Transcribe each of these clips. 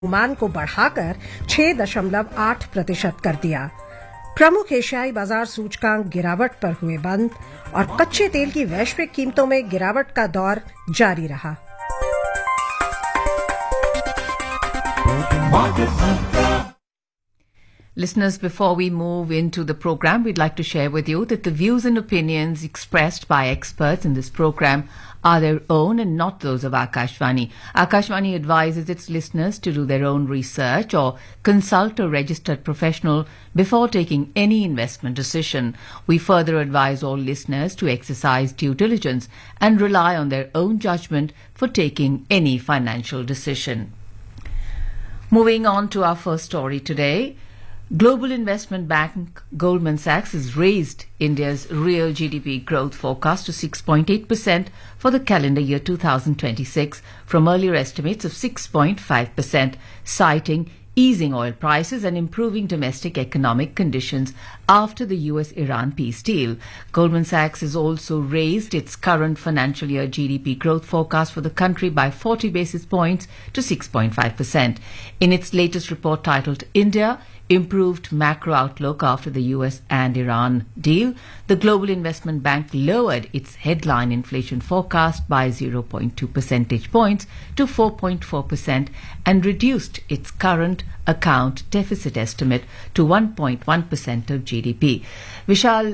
अनुमान को बढ़ाकर 6.8% कर दिया। प्रमुख एशियाई बाजार सूचकांक गिरावट पर हुए बंद और कच्चे तेल की वैश्विक कीमतों में गिरावट का दौर जारी रहा। Listeners, before we move into the program, we'd like to share with you that the views and opinions expressed by experts in this program are their own and not those of Akashvani. Akashvani advises its listeners to do their own research or consult a registered professional before taking any investment decision. We further advise all listeners to exercise due diligence and rely on their own judgment for taking any financial decision. Moving on to our first story today. Global investment bank Goldman Sachs has raised India's real GDP growth forecast to 6.8% for the calendar year 2026 from earlier estimates of 6.5%, citing easing oil prices and improving domestic economic conditions after the US-Iran peace deal. Goldman Sachs has also raised its current financial year GDP growth forecast for the country by 40 basis points to 6.5%. In its latest report titled India, Improved Macro Outlook After the US and Iran Deal, the Global Investment Bank lowered its headline inflation forecast by 0.2 percentage points to 4.4% and reduced its current account deficit estimate to 1.1% of GDP. Vishal,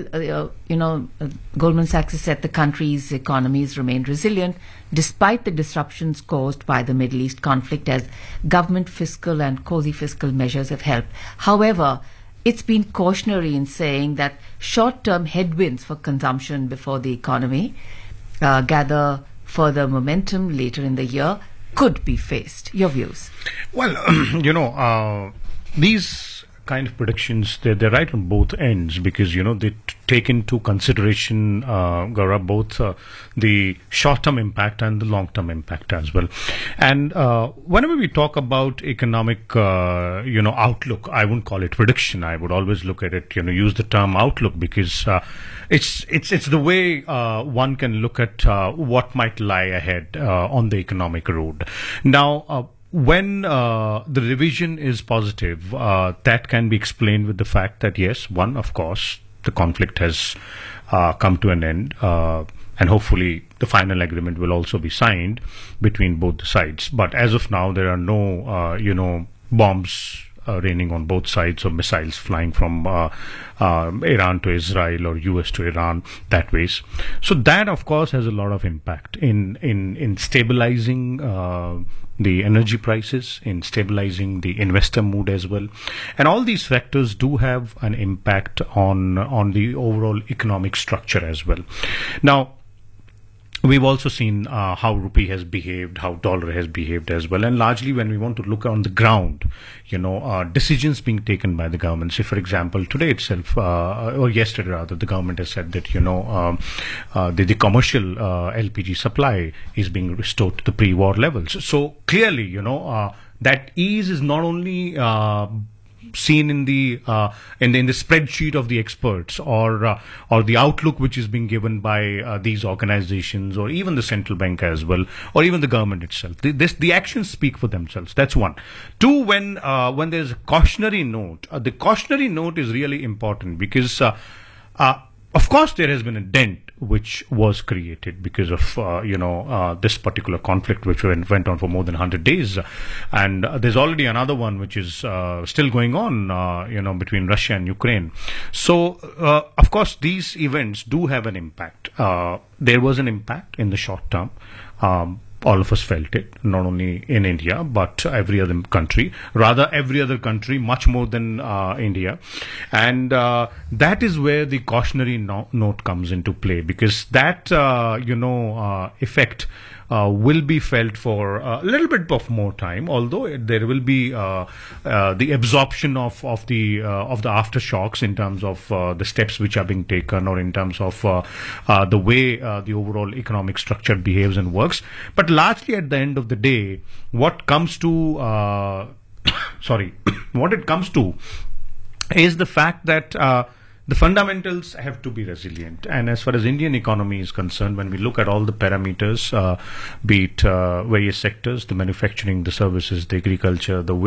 Goldman Sachs has said the country's economies remain resilient despite the disruptions caused by the Middle East conflict, as government fiscal and quasi-fiscal measures have helped. However, it's been cautionary in saying that short-term headwinds for consumption before the economy gather further momentum later in the year could be faced. Your views? Well, these kind of predictions, they're right on both ends because, they take into consideration, Gaurav, both the short-term impact and the long-term impact as well. And whenever we talk about economic, outlook, I wouldn't call it prediction. I would always look at it, use the term outlook because it's the way one can look at what might lie ahead on the economic road. Now, when the revision is positive, that can be explained with the fact that, yes, one, of course, the conflict has come to an end, and hopefully the final agreement will also be signed between both the sides. But as of now, there are no, bombs raining on both sides or missiles flying from Iran to Israel or US to Iran that ways. So that, of course, has a lot of impact in stabilizing the energy prices, in stabilizing the investor mood as well. And all these factors do have an impact on the overall economic structure as well. Now, we've also seen how rupee has behaved, how dollar has behaved as well. And largely when we want to look on the ground, decisions being taken by the government. Say, for example, today itself, or yesterday rather, the government has said that, the commercial LPG supply is being restored to the pre-war levels. So clearly, that ease is not only seen in the spreadsheet of the experts or the outlook which is being given by these organizations or even the central bank as well, or even the government itself. The actions speak for themselves. That's one. Two, when there's a cautionary note, the cautionary note is really important because of course there has been a dent which was created because of this particular conflict which went on for more than 100 days, and there's already another one which is still going on between Russia and Ukraine. So of course these events do have an impact. There was an impact in the short term. All of us felt it, not only in India, but every other country, much more than India. And that is where the cautionary note comes into play, because that, effect will be felt for a little bit of more time, although there will be the absorption of the aftershocks in terms of the steps which are being taken, or in terms of the way the overall economic structure behaves and works. But largely at the end of the day, what comes to what it comes to is the fact that the fundamentals have to be resilient. And as far as Indian economy is concerned, when we look at all the parameters, be it various sectors, the manufacturing, the services, the agriculture, the